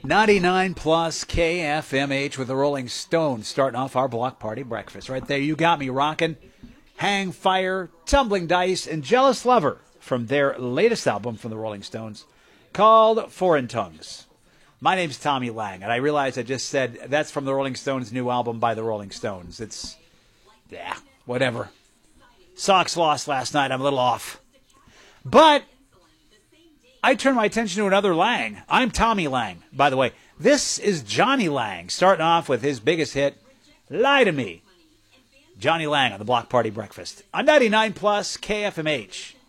99 plus KFMH with the Rolling Stones starting off our block party breakfast. Right there, you got me rocking. Hang Fire, Tumbling Dice, and Jealous Lover from their latest album from the Rolling Stones called Foreign Tongues. My name's Tommy Lang, and I realize I just said that's from the Rolling Stones' new album by the Rolling Stones. It's, whatever. Sox lost last night. I'm a little off. But I turn my attention to another Lang. I'm Tommy Lang, by the way. This is Johnny Lang, starting off with his biggest hit, Lie to Me. Johnny Lang on the Block Party Breakfast on 99 plus KFMH.